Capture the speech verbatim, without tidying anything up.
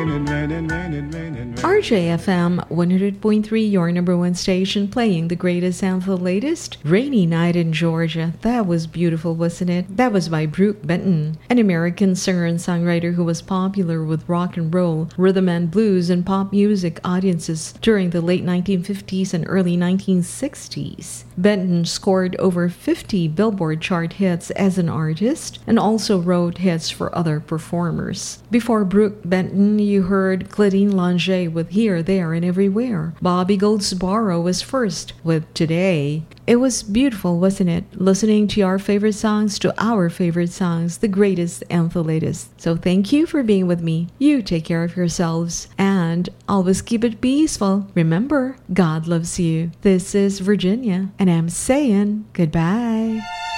R J F M one hundred point three, your number one station, playing the greatest and the latest. Rainy Night in Georgia. That was beautiful, wasn't it? That was by Brooke Benton, an American singer and songwriter who was popular with rock and roll, rhythm and blues, and pop music audiences during the late nineteen fifties and early nineteen sixties. Benton scored over fifty Billboard chart hits as an artist and also wrote hits for other performers. Before Brooke Benton, you heard Claudine Longet with Here, There, and Everywhere. Bobby Goldsboro was first with Today. It was beautiful, wasn't it? Listening to our favorite songs, to our favorite songs, the greatest and the latest. So thank you for being with me. You take care of yourselves and always keep it peaceful. Remember, God loves you. This is Virginia, and I'm saying goodbye.